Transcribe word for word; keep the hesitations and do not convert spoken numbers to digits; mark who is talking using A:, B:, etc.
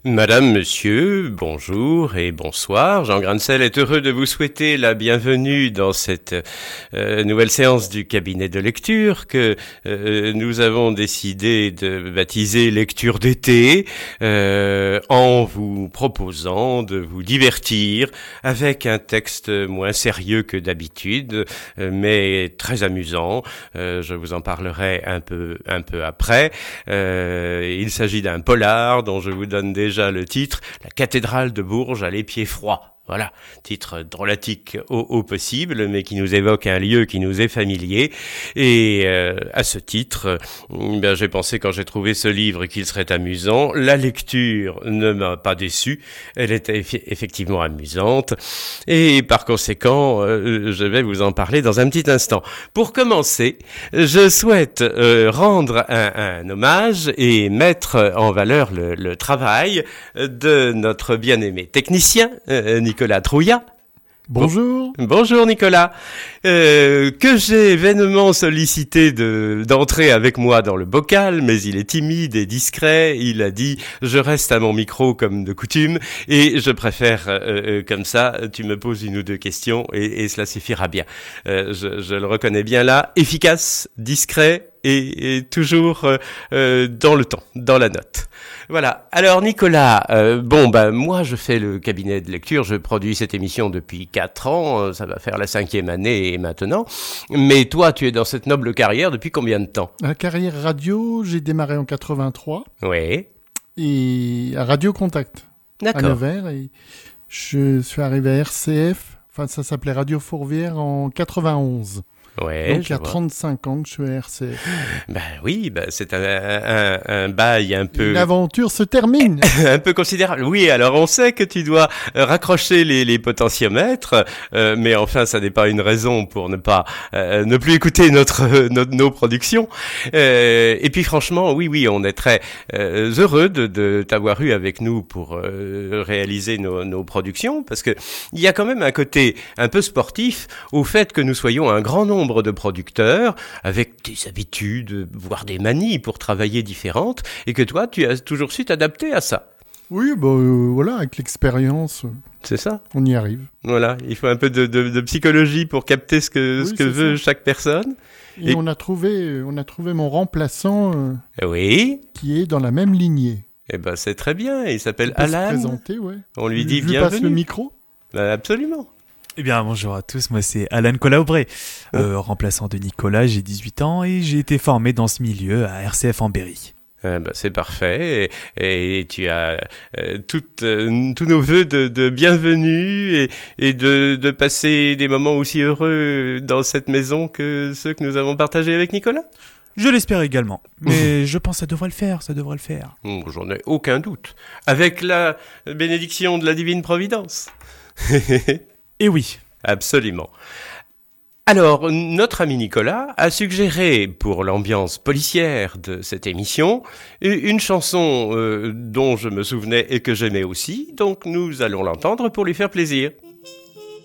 A: Madame, monsieur, bonjour et bonsoir. Jean Grancel est heureux de vous souhaiter la bienvenue dans cette euh, nouvelle séance du cabinet de lecture que euh, nous avons décidé de baptiser lecture d'été euh, en vous proposant de vous divertir avec un texte moins sérieux que d'habitude, euh, mais très amusant. Euh, je vous en parlerai un peu, un peu après. Euh, il s'agit d'un polar dont je vous donne déjà le titre, La cathédrale de Bourges à l'épied froid. Voilà, titre drôlatique au, au possible, mais qui nous évoque un lieu qui nous est familier. Et euh, à ce titre, euh, ben, j'ai pensé quand j'ai trouvé ce livre qu'il serait amusant. La lecture ne m'a pas déçu, elle était eff- effectivement amusante. Et par conséquent, euh, je vais vous en parler dans un petit instant. Pour commencer, je souhaite euh, rendre un, un hommage et mettre en valeur le, le travail de notre bien-aimé technicien, euh, Nicolas Nicolas Trouillat.
B: Bonjour.
A: Bon, bonjour Nicolas, euh, que j'ai vainement sollicité de, d'entrer avec moi dans le bocal, mais il est timide et discret. Il a dit « je reste à mon micro comme de coutume et je préfère euh, euh, comme ça, tu me poses une ou deux questions et, et cela suffira bien. Euh, je, je le reconnais bien là, efficace, discret et, et toujours euh, euh, dans le temps, dans la note. » Voilà. Alors Nicolas, euh, bon bah moi je fais le cabinet de lecture, je produis cette émission depuis quatre ans, euh, ça va faire la cinquième année maintenant. Mais toi, tu es dans cette noble carrière depuis combien de temps ?
B: La carrière radio, j'ai démarré en quatre-vingt-trois.
A: Oui.
B: Et à Radio Contact.
A: D'accord.
B: À Nevers. Et je suis arrivé à R C F, enfin ça s'appelait Radio Fourvière en quatre-vingt-onze.
A: Ouais,
B: donc il y a
A: vois.
B: trente-cinq ans que je suis à R C F.
A: Ben oui, ben c'est un, un, un bail un peu...
B: L'aventure se termine.
A: un peu considérable. Oui, alors on sait que tu dois raccrocher les, les potentiomètres, euh, mais enfin ça n'est pas une raison pour ne pas euh, ne plus écouter notre, notre nos productions. Euh, et puis franchement, oui, oui, on est très euh, heureux de, de t'avoir eu avec nous pour euh, réaliser nos, nos productions, parce que il y a quand même un côté un peu sportif au fait que nous soyons un grand nombre de producteurs avec des habitudes, voire des manies pour travailler différentes, et que toi, tu as toujours su t'adapter à ça.
B: Oui, bah euh, voilà, avec l'expérience,
A: C'est ça.
B: on y arrive.
A: Voilà, il faut un peu de, de, de psychologie pour capter ce que,
B: Oui,
A: ce que veut
B: ça.
A: chaque personne.
B: Et,
A: Et-
B: on a trouvé, on a trouvé mon remplaçant euh,
A: Oui,
B: qui est dans la même lignée.
A: eh ben c'est très bien, il s'appelle
B: Il peut se
A: Alan.
B: présenter, ouais.
A: On lui dit
B: je lui passe le
A: bienvenue.
B: micro.
A: Ben, absolument.
C: Eh bien, bonjour à tous, moi c'est Alan Colaubré, euh, remplaçant de Nicolas, j'ai dix-huit ans et j'ai été formé dans ce milieu à R C F en Berry.
A: Eh ben, c'est parfait, et, et tu as euh, toutes, euh, tous nos vœux de, de bienvenue et, et de, de passer des moments aussi heureux dans cette maison que ceux que nous avons partagés avec Nicolas.
C: Je l'espère également, mais je pense que ça devrait le faire, ça devrait le faire.
A: Bon, j'en ai aucun doute. Avec la bénédiction de la divine providence.
C: Et oui,
A: Absolument. Alors, notre ami Nicolas a suggéré, pour l'ambiance policière de cette émission, une chanson euh, dont je me souvenais et que j'aimais aussi, donc nous allons l'entendre pour lui faire plaisir.